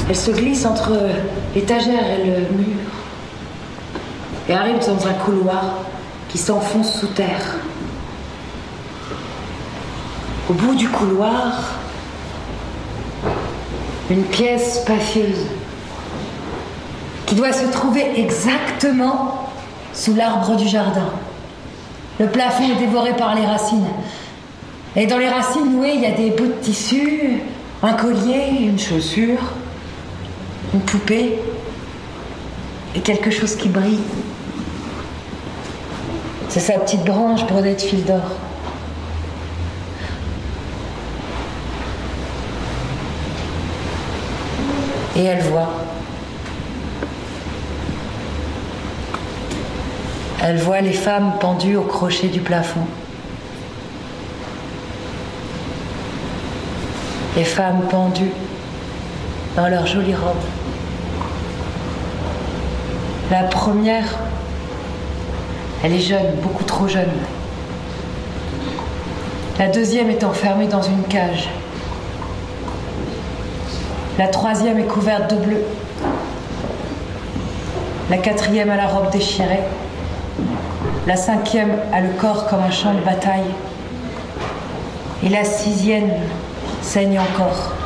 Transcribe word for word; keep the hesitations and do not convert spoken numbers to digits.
Elle se glisse entre l'étagère et le mur et arrive dans un couloir qui s'enfonce sous terre. Au bout du couloir, une pièce spacieuse qui doit se trouver exactement sous l'arbre du jardin. Le plafond est dévoré par les racines. Et dans les racines nouées, il y a des bouts de tissu, un collier, une chaussure, une poupée et quelque chose qui brille. C'est sa petite branche brodée de fil d'or. Et elle voit. Elle voit les femmes pendues au crochet du plafond. Les femmes pendues dans leurs jolies robes. La première, elle est jeune, beaucoup trop jeune. La deuxième est enfermée dans une cage. La troisième est couverte de bleu. La quatrième a la robe déchirée. La cinquième a le corps comme un champ de bataille. Et la sixième saigne encore.